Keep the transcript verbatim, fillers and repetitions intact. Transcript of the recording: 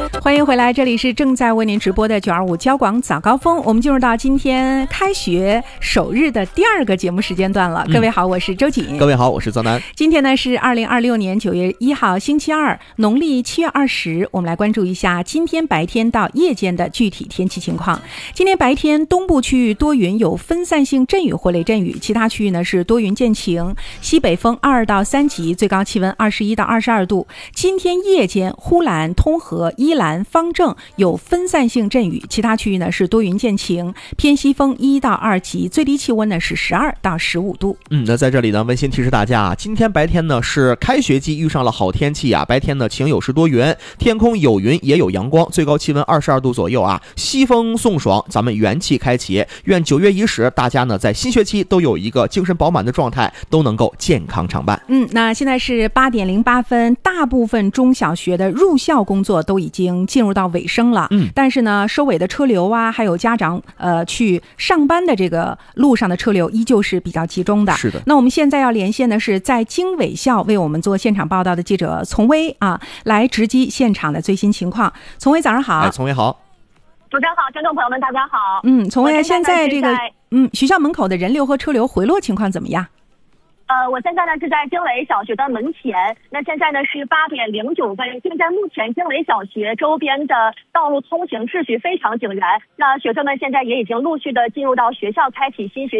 欢迎回来，这里是正在为您直播的九二五交广早高峰。我们进入到今天开学首日的第二个节目时间段了。各位好，我是周瑾。 各位好，我是泽南。 今天呢是二零二六年九月一号星期二，农历七月二十。我们来关注一下今天白天到夜间的具体天气情况。今天白天东部区域多云，有分散性阵雨或雷阵雨，其他区域呢是多云见晴，西北风二到三级，最高气温二十一到二十二度。今天夜间呼兰、通河、伊兰、方正有分散性阵雨，其他区域呢是多云见晴，偏西风一到二级，最低气温呢是十二到十五度。 嗯，那在这里呢，温馨提示大家啊，今天白天呢是开学季遇上了好天气啊，白天呢晴有时多云，天空有云也有阳光，最高气温二十二度左右啊，西风送爽，咱们元气开启。愿九月伊始，大家呢在新学期都有一个精神饱满的状态，都能够健康常伴。 嗯，那现在是八点零八分，大部分中小学的入校工作都已经进入到尾声了。 嗯， 但是呢，收尾的车流啊，还有家长呃去上班的这个路上的车流依旧是比较集中的。 是的。 那我们现在要连线的是在经纬校为我们做现场报道的记者丛薇啊，来直击现场的最新情况。丛薇早上好。 哎，丛薇好。 主持人好，听众朋友们大家好。 嗯，丛薇，现在这个在嗯学校门口的人流和车流回落情况怎么样？ 呃，我现在呢是在经纬小学的门前，那现在呢是八点零九分。现在目前经纬小学周边的道路通行秩序非常井然，那学生们现在也已经陆续的进入到学校，开启新学